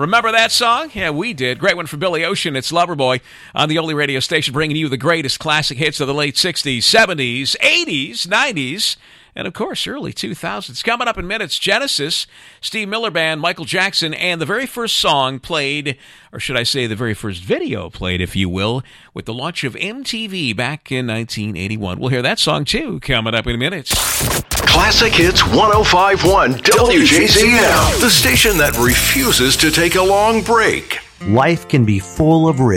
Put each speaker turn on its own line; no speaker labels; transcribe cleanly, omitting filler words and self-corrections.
Remember that song? Yeah, we did. Great one from Billy Ocean. It's Loverboy on the only radio station bringing you the greatest classic hits of the late 60s, 70s, 80s, 90s, and, of course, early 2000s. Coming up in minutes, Genesis, Steve Miller Band, Michael Jackson, and the very first song played, or should I say the very first video played, if you will, with the launch of MTV back in 1981. We'll hear that song, too, coming up in minutes.
Classic Hits 105.1 WJZM, the station that refuses to take a long break.
Life can be full of risks.